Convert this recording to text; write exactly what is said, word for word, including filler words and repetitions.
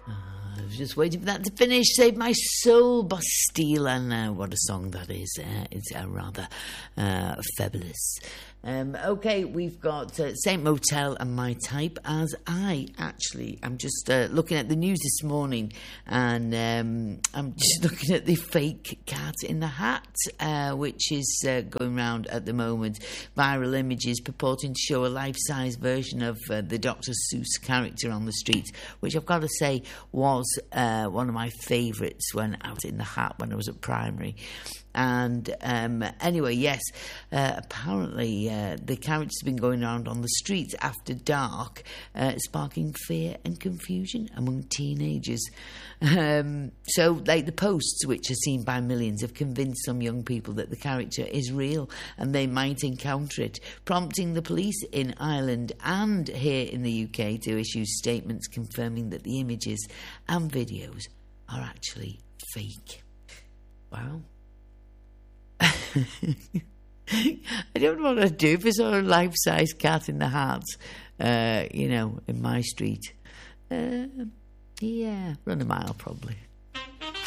I was just waiting for that to finish. Save My Soul, Bastille, and uh, what a song that is. Uh, it's uh, rather uh, fabulous. Um, okay, we've got uh, Saint Motel and My Type as I actually, I'm just uh, looking at the news this morning, and um, I'm just looking at the fake cat in the hat, uh, which is uh, going around at the moment. Viral images purporting to show a life-size version of uh, the Doctor Seuss character on the streets, which I've got to say was uh, one of my favourites when out in the hat when I was at primary. And um, anyway, yes, uh, apparently uh, the character's been going around on the streets after dark, uh, sparking fear and confusion among teenagers. Um, so, like, the posts, which are seen by millions, have convinced some young people that the character is real and they might encounter it, prompting the police in Ireland and here in the U K to issue statements confirming that the images and videos are actually fake. Wow. I don't know what I'd do if I saw a life-size cat in the hat, uh, you know, in my street. Uh, yeah, run a mile probably.